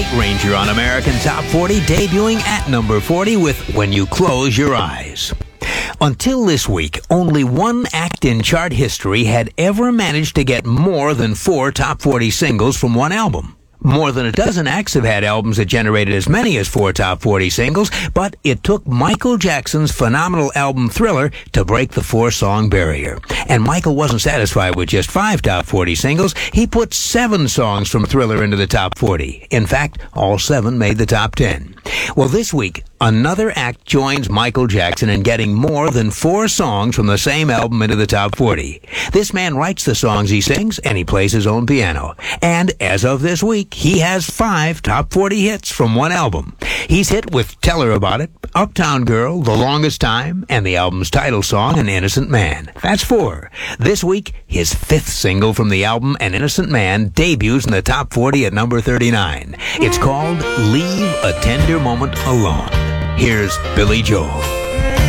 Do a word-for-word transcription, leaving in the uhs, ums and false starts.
Night Ranger on American Top forty, debuting at number forty with When You Close Your Eyes. Until this week, only one act in chart history had ever managed to get more than four top forty singles from one album. More than a dozen acts have had albums that generated as many as four top forty singles, but it took Michael Jackson's phenomenal album Thriller to break the four-song barrier. And Michael wasn't satisfied with just five top forty singles. He put seven songs from Thriller into the top forty. In fact, all seven made the top ten. Well, this week, another act joins Michael Jackson in getting more than four songs from the same album into the top forty. This man writes the songs he sings, and he plays his own piano. And as of this week, he has five top forty hits from one album. He's hit with Tell Her About It, Uptown Girl, The Longest Time, and the album's title song, An Innocent Man. That's four. This week, his fifth single from the album, An Innocent Man, debuts in the top forty at number thirty-nine. It's called Leave a Tender Moment Alone. Here's Billy Joel.